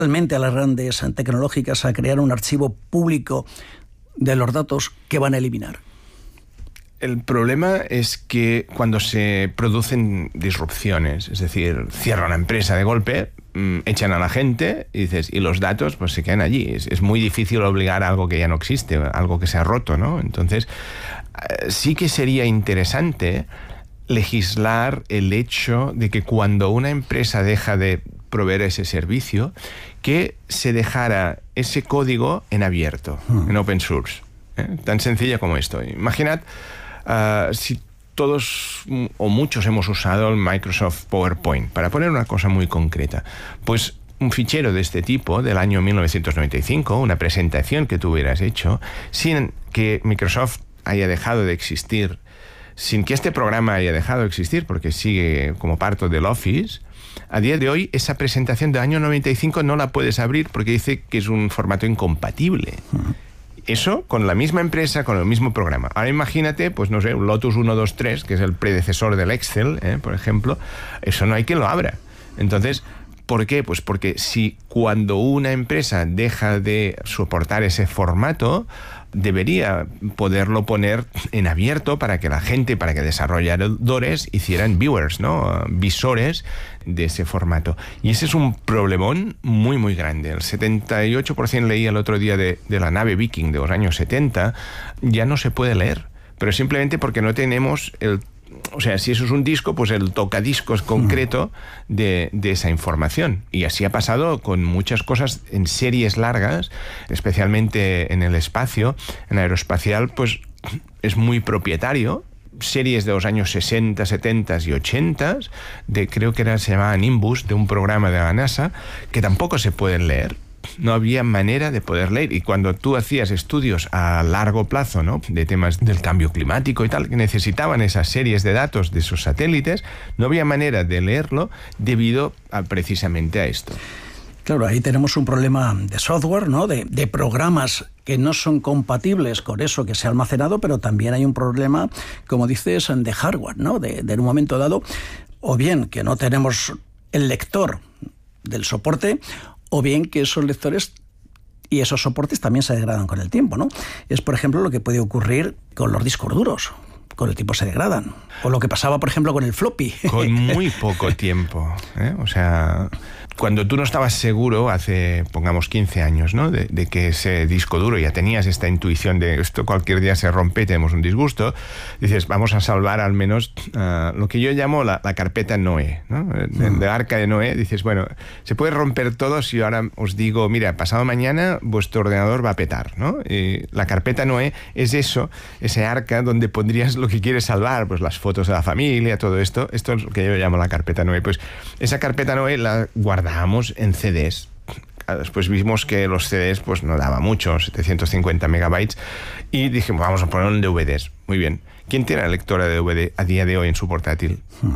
realmente a las grandes tecnológicas a crear un archivo público de los datos que van a eliminar? El problema es que cuando se producen disrupciones, es decir, cierra una empresa de golpe, echan a la gente y los datos pues se quedan allí. Es muy difícil obligar a algo que ya no existe, algo que se ha roto, ¿no? Entonces, sí que sería interesante legislar el hecho de que cuando una empresa deja de proveer ese servicio, que se dejara ese código en abierto, en open source. Tan sencilla como esto. Imaginad si todos o muchos hemos usado el Microsoft PowerPoint, para poner una cosa muy concreta, pues un fichero de este tipo del año 1995, una presentación que tú hubieras hecho, sin que Microsoft haya dejado de existir, sin que este programa haya dejado de existir, porque sigue como parte del Office, a día de hoy esa presentación del año 95 no la puedes abrir porque dice que es un formato incompatible. Eso con la misma empresa, con el mismo programa. Ahora imagínate, pues no sé, un Lotus 123, que es el predecesor del Excel, por ejemplo, eso no hay quien lo abra. Entonces, ¿por qué? Pues porque si cuando una empresa deja de soportar ese formato, debería poderlo poner en abierto para que la gente, para que desarrolladores hicieran viewers, ¿no? Visores de ese formato. Y ese es un problemón muy, muy grande. El 78% leí el otro día de la nave Viking de los años 70, ya no se puede leer, pero simplemente porque no tenemos o sea, si eso es un disco, pues el tocadiscos concreto de esa información. Y así ha pasado con muchas cosas en series largas, especialmente en el espacio. En aeroespacial, pues es muy propietario. Series de los años 60, 70 y 80, creo que se llamaba Nimbus, de un programa de la NASA, que tampoco se pueden leer. No había manera de poder leer. Y cuando tú hacías estudios a largo plazo, ¿no?, de temas del cambio climático y tal, que necesitaban esas series de datos de esos satélites, no había manera de leerlo debido precisamente a esto. Claro, ahí tenemos un problema de software, ¿no?, de programas que no son compatibles con eso que se ha almacenado, pero también hay un problema, como dices, de hardware, ¿no?, de en un momento dado, o bien que no tenemos el lector del soporte, o bien que esos lectores y esos soportes también se degradan con el tiempo, ¿no? Es, por ejemplo, lo que puede ocurrir con los discos duros. Con el tiempo se degradan. O lo que pasaba, por ejemplo, con el floppy. Con muy poco tiempo, ¿eh? O sea, cuando tú no estabas seguro hace, pongamos, 15 años, ¿no?, de que ese disco duro, ya tenías esta intuición de esto cualquier día se rompe y tenemos un disgusto, dices, vamos a salvar al menos lo que yo llamo la carpeta Noé, ¿no? De Arca de Noé. Dices, bueno, se puede romper todo si ahora os digo, mira, pasado mañana vuestro ordenador va a petar, ¿no? Y la carpeta Noé es eso, ese arca donde pondrías lo que quieres salvar, pues las fotos de la familia, todo esto. Esto es lo que yo llamo la carpeta Noé. Pues esa carpeta Noé la guardábamos en CDs. Después vimos que los CDs pues no daba mucho, 750 megabytes, y dijimos, vamos a poner en DVDs. Muy bien. ¿Quién tiene la lectora de DVD a día de hoy en su portátil?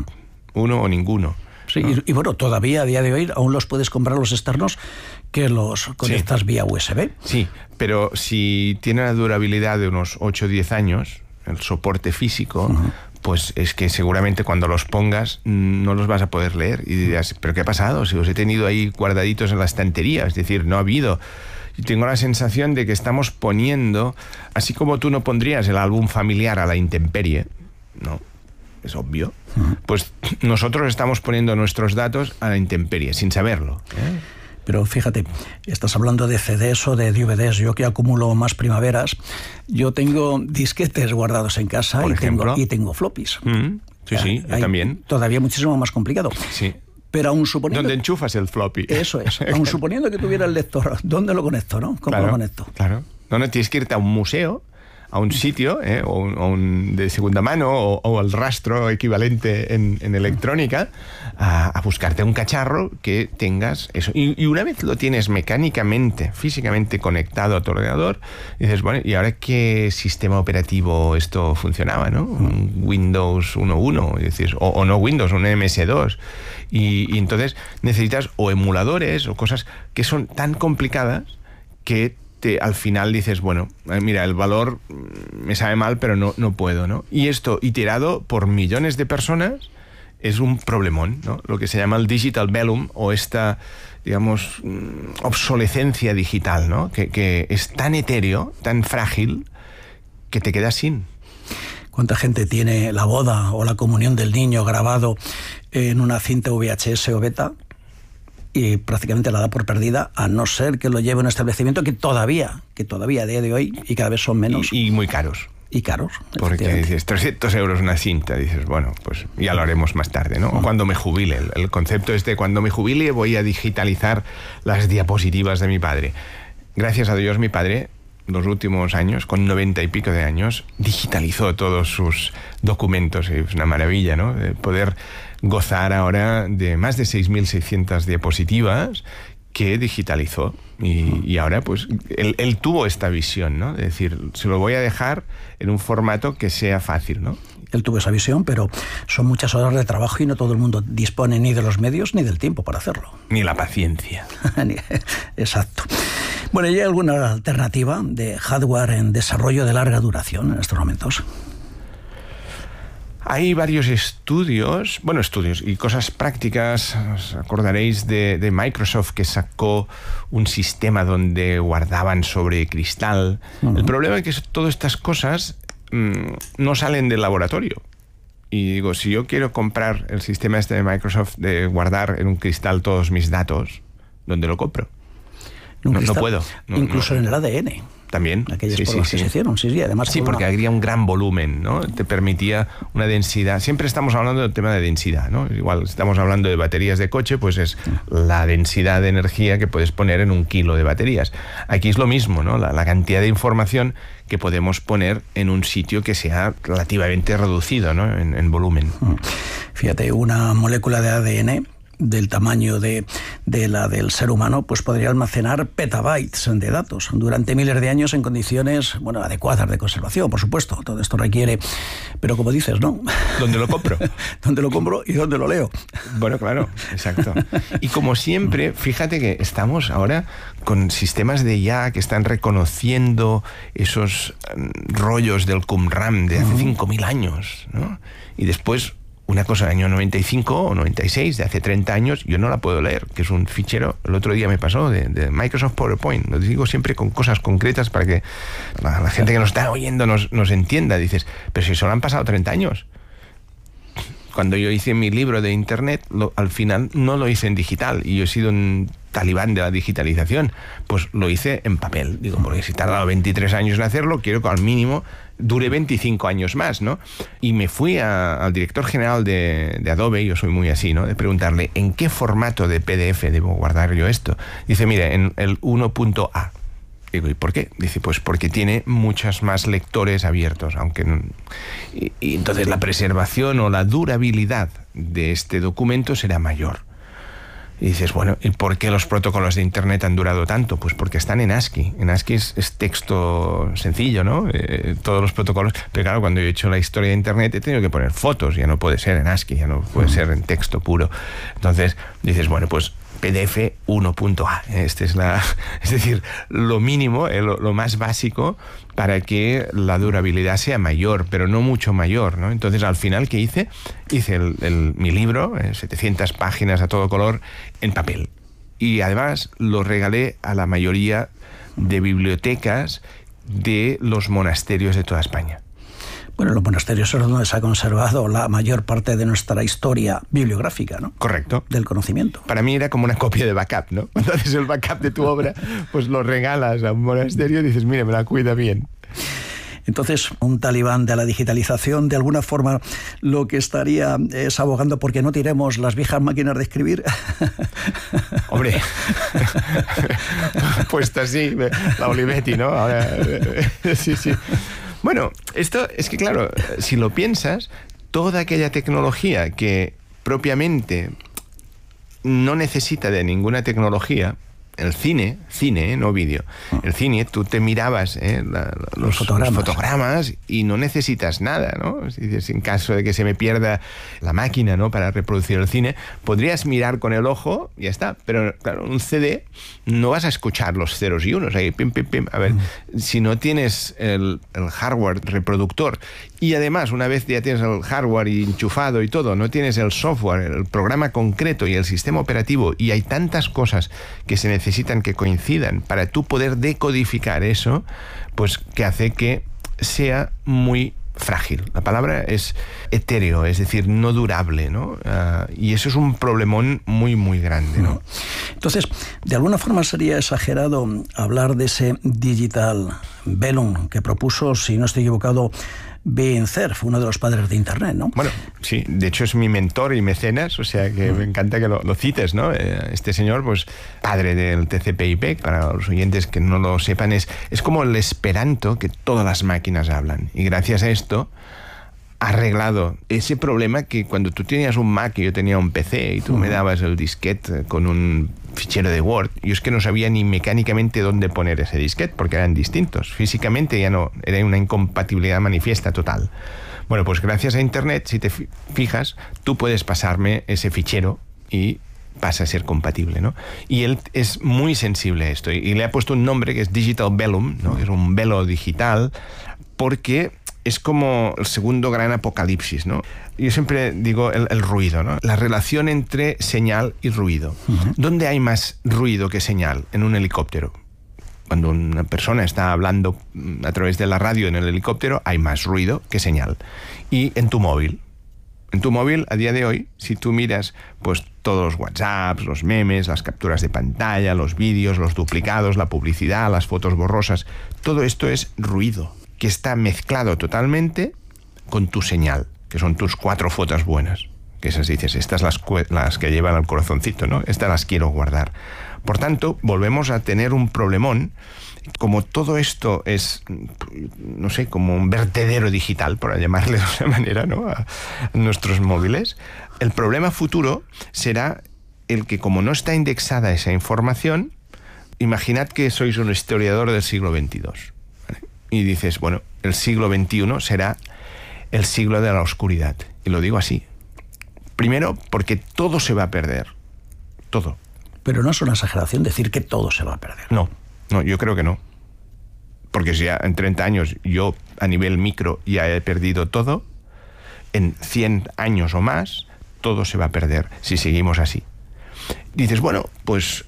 ¿Uno o ninguno? Sí, ¿no? Y bueno, todavía a día de hoy aún los puedes comprar los externos que los conectas vía USB. Sí, pero si tiene la durabilidad de unos 8 o 10 años, el soporte físico, pues es que seguramente cuando los pongas no los vas a poder leer y dirás, ¿pero qué ha pasado? Si los he tenido ahí guardaditos en la estantería, es decir, no ha habido. Y tengo la sensación de que estamos poniendo, así como tú no pondrías el álbum familiar a la intemperie, ¿no?, es obvio, pues nosotros estamos poniendo nuestros datos a la intemperie, sin saberlo, ¿eh? Pero fíjate, estás hablando de CDs o de DVDs. Yo que acumulo más primaveras, yo tengo disquetes guardados en casa y tengo floppies. Sí, yo también. Todavía muchísimo más complicado. Sí. Pero aún suponiendo... ¿Dónde enchufas el floppy? Eso es. Aún suponiendo que tuviera el lector, ¿dónde lo conecto, no? ¿Cómo lo conecto? Claro. No tienes que irte a un museo, a un sitio, o un de segunda mano, o el rastro equivalente en electrónica, a buscarte un cacharro que tengas eso. Y una vez lo tienes mecánicamente, físicamente conectado a tu ordenador, dices, bueno, ¿y ahora qué sistema operativo esto funcionaba, no? Un Windows 1.1, es decir, o no Windows, un MS2. Y entonces necesitas o emuladores o cosas que son tan complicadas que al final dices, bueno, mira, el valor me sabe mal, pero no puedo, ¿no? Y esto, iterado por millones de personas, es un problemón, ¿no? Lo que se llama el digital vellum, o esta digamos, obsolescencia digital, ¿no? Que es tan etéreo, tan frágil, que te quedas sin. ¿Cuánta gente tiene la boda o la comunión del niño grabado en una cinta VHS o beta y prácticamente la da por perdida, a no ser que lo lleve a un establecimiento que todavía a día de hoy, y cada vez son menos. Y muy caros. Y caros. Porque dices, 300 euros una cinta, dices, bueno, pues ya lo haremos más tarde, ¿no? O cuando me jubile. El concepto es de cuando me jubile voy a digitalizar las diapositivas de mi padre. Gracias a Dios, mi padre, los últimos años, con 90 y pico de años, digitalizó todos sus documentos. Es una maravilla, ¿no? De poder gozar ahora de más de 6.600 diapositivas que digitalizó. Y ahora, pues, él tuvo esta visión, ¿no? De decir, se lo voy a dejar en un formato que sea fácil, ¿no? Él tuvo esa visión, pero son muchas horas de trabajo y no todo el mundo dispone ni de los medios ni del tiempo para hacerlo. Ni la paciencia. Exacto. Bueno, ¿y hay alguna alternativa de hardware en desarrollo de larga duración en estos momentos? Hay varios estudios y cosas prácticas. Os acordaréis de Microsoft, que sacó un sistema donde guardaban sobre cristal. Uh-huh. El problema es que todas estas cosas no salen del laboratorio. Y digo, si yo quiero comprar el sistema este de Microsoft de guardar en un cristal todos mis datos, ¿dónde lo compro? No puedo. Incluso en el ADN. También. Aquellas pruebas que se hicieron, sí, además. Sí, porque habría un gran volumen, ¿no? Te permitía una densidad. Siempre estamos hablando del tema de densidad, ¿no? Igual estamos hablando de baterías de coche, pues es la densidad de energía que puedes poner en 1 kilo de baterías. Aquí es lo mismo, ¿no? La cantidad de información que podemos poner en un sitio que sea relativamente reducido, ¿no? En volumen. Fíjate, una molécula de ADN del tamaño de la del ser humano, pues podría almacenar petabytes de datos durante miles de años en condiciones, bueno, adecuadas de conservación, por supuesto. Todo esto requiere, pero como dices, ¿no? ¿Dónde lo compro? ¿Dónde lo compro y dónde lo leo? Bueno, claro, exacto. Y como siempre, fíjate que estamos ahora con sistemas de IA que están reconociendo esos rollos del Qumran de hace 5.000 años, ¿no? Y después una cosa del año 95 o 96, de hace 30 años, yo no la puedo leer, que es un fichero, el otro día me pasó, de Microsoft PowerPoint. Lo digo siempre con cosas concretas para que la gente que nos está oyendo nos entienda. Dices, pero si solo han pasado 30 años. Cuando yo hice mi libro de Internet, al final no lo hice en digital, y yo he sido un talibán de la digitalización, pues lo hice en papel. Digo, porque si he tardado 23 años en hacerlo, quiero que al mínimo dure 25 años más, ¿no? Y me fui al director general de Adobe, yo soy muy así, ¿no? De preguntarle, ¿en qué formato de PDF debo guardar yo esto? Dice, mire, en el 1.A. Digo, ¿y por qué? Dice, pues porque tiene muchos más lectores abiertos, aunque no. Y entonces la preservación o la durabilidad de este documento será mayor. Y dices, bueno, ¿y por qué los protocolos de Internet han durado tanto? Pues porque están en ASCII. En ASCII es texto sencillo, ¿no? Todos los protocolos. Pero claro, cuando yo he hecho la historia de Internet he tenido que poner fotos. Ya no puede ser en ASCII, ya no puede ser en texto puro. Entonces dices, bueno, pues PDF 1.A. Es decir, lo mínimo, lo más básico para que la durabilidad sea mayor, pero no mucho mayor, ¿no? Entonces, al final, ¿qué hice? Hice mi libro, 700 páginas a todo color, en papel. Y además lo regalé a la mayoría de bibliotecas de los monasterios de toda España. Bueno, los monasterios es donde se ha conservado la mayor parte de nuestra historia bibliográfica, ¿no? Correcto. Del conocimiento. Para mí era como una copia de backup, ¿no? Cuando haces el backup de tu obra, pues lo regalas a un monasterio y dices, mire, me la cuida bien. Entonces, un talibán de la digitalización, de alguna forma, lo que estaría es abogando porque no tiremos las viejas máquinas de escribir. Hombre, pues así, la Olivetti, ¿no? Ahora, sí. Bueno, esto es que, claro, si lo piensas, toda aquella tecnología que propiamente no necesita de ninguna tecnología, el cine, no vídeo. El cine, tú te mirabas los fotogramas y no necesitas nada, ¿no? Es decir, en caso de que se me pierda la máquina, ¿no?, para reproducir el cine, podrías mirar con el ojo y ya está. Pero claro, un CD no vas a escuchar los ceros y unos. Ahí, pim, pim, pim. A ver, si no tienes el hardware reproductor y además, una vez ya tienes el hardware enchufado y todo, no tienes el software, el programa concreto y el sistema operativo, y hay tantas cosas que se necesitan que coincidan para tú poder decodificar eso, pues que hace que sea muy frágil. La palabra es etéreo, es decir, no durable, ¿no? Y eso es un problemón muy, muy grande, ¿no? Entonces, de alguna forma sería exagerado hablar de ese digital vellum que propuso, si no estoy equivocado, Ben Cerf, uno de los padres de Internet, ¿no? Bueno, sí, de hecho es mi mentor y mecenas, o sea que me encanta que lo cites, ¿no? Este señor, pues, padre del TCP/IP, para los oyentes que no lo sepan, es como el esperanto que todas las máquinas hablan. Y gracias a esto ha arreglado ese problema que cuando tú tenías un Mac y yo tenía un PC y tú me dabas el disquete con un fichero de Word, yo es que no sabía ni mecánicamente dónde poner ese disquete porque eran distintos. Físicamente ya no, era una incompatibilidad manifiesta total. Bueno, pues gracias a Internet, si te fijas, tú puedes pasarme ese fichero y pasa a ser compatible, ¿no? Y él es muy sensible a esto y le ha puesto un nombre que es Digital Vellum, ¿no? Es un velo digital porque es como el segundo gran apocalipsis, ¿no? Yo siempre digo el ruido, ¿no? La relación entre señal y ruido. ¿Dónde hay más ruido que señal? En un helicóptero. Cuando una persona está hablando a través de la radio en el helicóptero, hay más ruido que señal. Y en tu móvil. En tu móvil, a día de hoy, si tú miras pues todos los WhatsApps, los memes, las capturas de pantalla, los vídeos, los duplicados, la publicidad, las fotos borrosas, todo esto es ruido que está mezclado totalmente con tu señal, que son tus 4 fotos buenas. Que esas dices, estas las que llevan al corazoncito, ¿no? Estas las quiero guardar. Por tanto, volvemos a tener un problemón. Como todo esto es, no sé, como un vertedero digital, por llamarle de una manera, ¿no?, a nuestros móviles, el problema futuro será el que, como no está indexada esa información, imaginad que sois un historiador del siglo XXII, ¿vale? Y dices, bueno, el siglo XXI será el siglo de la oscuridad. Y lo digo así. Primero, porque todo se va a perder. Todo. Pero no es una exageración decir que todo se va a perder. No, yo creo que no. Porque si ya en 30 años yo a nivel micro ya he perdido todo, en 100 años o más, todo se va a perder si seguimos así. Dices, bueno, pues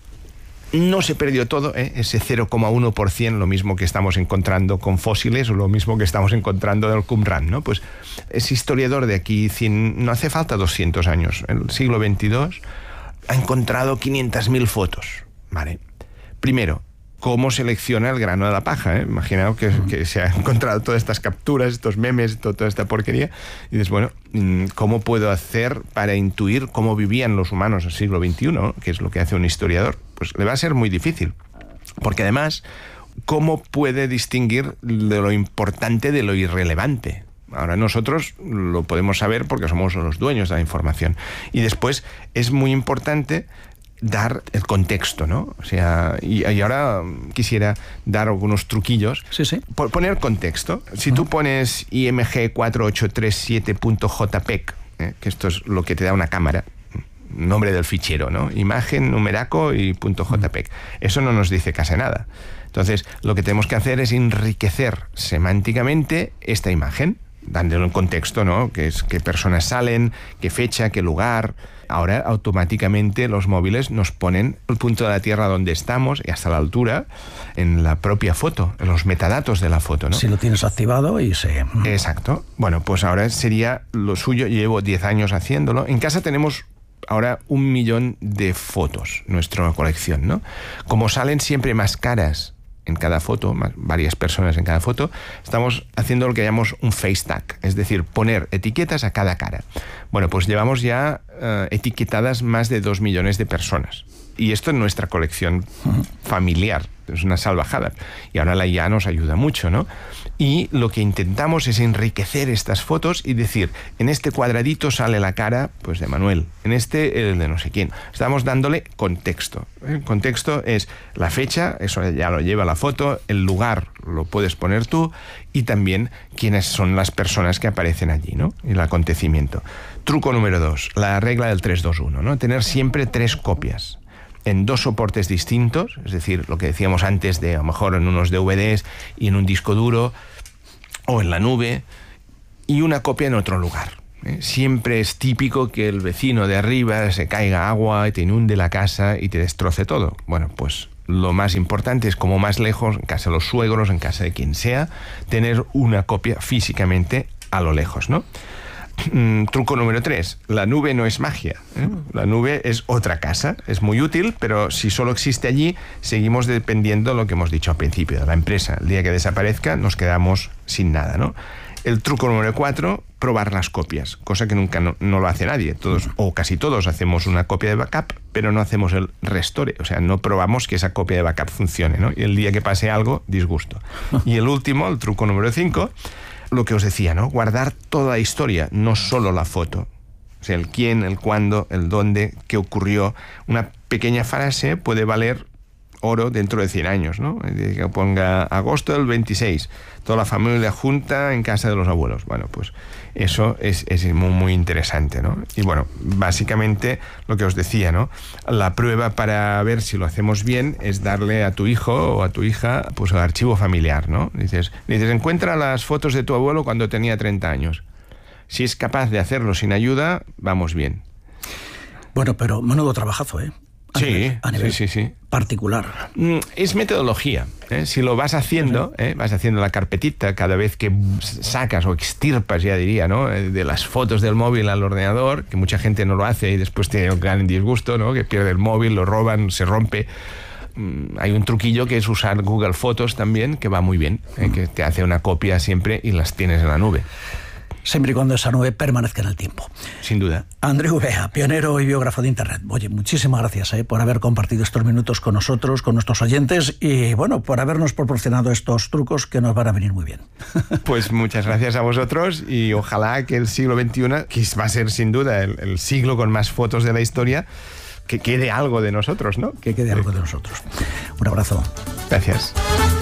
no se perdió todo, ese 0,1%, lo mismo que estamos encontrando con fósiles o lo mismo que estamos encontrando del Qumran, ¿no? Pues ese historiador de aquí, no hace falta 200 años, el siglo XXII ha encontrado 500.000 fotos, ¿vale? Primero, ¿cómo selecciona el grano de la paja? Imaginaos que se ha encontrado todas estas capturas, estos memes, toda esta porquería. Y dices, bueno, ¿cómo puedo hacer para intuir cómo vivían los humanos del siglo XXI? Que es lo que hace un historiador. Pues le va a ser muy difícil. Porque además, ¿cómo puede distinguir de lo importante de lo irrelevante? Ahora nosotros lo podemos saber porque somos los dueños de la información. Y después es muy importante dar el contexto, ¿no? O sea, y ahora quisiera dar algunos truquillos. Sí, sí. Poner contexto. Si tú pones IMG 4837.jpeg, que esto es lo que te da una cámara, nombre del fichero, ¿no? Imagen, numeraco y .jpeg. Eso no nos dice casi nada. Entonces, lo que tenemos que hacer es enriquecer semánticamente esta imagen, dándole un contexto, ¿no? Qué personas salen, qué fecha, qué lugar. Ahora automáticamente los móviles nos ponen el punto de la Tierra donde estamos y hasta la altura en la propia foto, en los metadatos de la foto, ¿no? Si lo tienes activado y se... Exacto. Bueno, pues ahora sería lo suyo. Llevo 10 años haciéndolo. En casa tenemos ahora 1 millón de fotos, nuestra colección, ¿no? Como salen siempre más caras en cada foto, varias personas en cada foto, estamos haciendo lo que llamamos un face tag, es decir, poner etiquetas a cada cara. Bueno, pues llevamos ya etiquetadas más de 2 millones de personas. Y esto es nuestra colección familiar, es una salvajada. Y ahora la IA nos ayuda mucho, ¿no? Y lo que intentamos es enriquecer estas fotos y decir, en este cuadradito sale la cara pues de Manuel, en este el de no sé quién. Estamos dándole contexto. El contexto es la fecha, eso ya lo lleva la foto, el lugar lo puedes poner tú y también quiénes son las personas que aparecen allí, ¿no? Y el acontecimiento. Truco número 2, la regla del 3-2-1, ¿no? Tener siempre 3 copias. En 2 soportes distintos, es decir, lo que decíamos antes de a lo mejor en unos DVDs y en un disco duro o en la nube, y una copia en otro lugar. Siempre es típico que el vecino de arriba se caiga agua y te inunde la casa y te destroce todo. Bueno, pues lo más importante es, como más lejos, en casa de los suegros, en casa de quien sea, tener una copia físicamente a lo lejos, ¿no? Truco número 3, la nube no es magia, ¿eh? La nube es otra casa, es muy útil, pero si solo existe allí, seguimos dependiendo de lo que hemos dicho al principio, de la empresa. El día que desaparezca, nos quedamos sin nada, ¿no? El truco número 4, probar las copias, cosa que nunca no lo hace nadie. Todos o casi todos hacemos una copia de backup, pero no hacemos el restore, o sea, no probamos que esa copia de backup funcione, ¿no? Y el día que pase algo, disgusto. Y el último, el truco número 5, lo que os decía, ¿no? Guardar toda la historia, no solo la foto. O sea, el quién, el cuándo, el dónde, qué ocurrió. Una pequeña frase puede valer oro dentro de 100 años, ¿no? Que ponga agosto del 26, toda la familia junta en casa de los abuelos. Bueno, pues eso es muy, muy interesante, ¿no? Y bueno, básicamente lo que os decía, ¿no? La prueba para ver si lo hacemos bien es darle a tu hijo o a tu hija pues el archivo familiar, ¿no? Dices, encuentra las fotos de tu abuelo cuando tenía 30 años. Si es capaz de hacerlo sin ayuda, vamos bien. Bueno, pero menudo trabajazo, ¿eh? A nivel sí. particular. Es metodología. Si lo vas haciendo, vas haciendo la carpetita cada vez que sacas o extirpas, ya diría, ¿no? De las fotos del móvil al ordenador, que mucha gente no lo hace y después tiene un gran disgusto, ¿no? Que pierde el móvil, lo roban, se rompe. Hay un truquillo que es usar Google Fotos también, que va muy bien, que te hace una copia siempre y las tienes en la nube. Siempre y cuando esa nube permanezca en el tiempo. Sin duda. Andreu Bea, pionero y biógrafo de Internet. Oye, muchísimas gracias por haber compartido estos minutos con nosotros, con nuestros oyentes y, bueno, por habernos proporcionado estos trucos que nos van a venir muy bien. Pues muchas gracias a vosotros y ojalá que el siglo XXI, que va a ser sin duda el siglo con más fotos de la historia, que quede algo de nosotros, ¿no? Que quede algo de nosotros. Un abrazo. Gracias.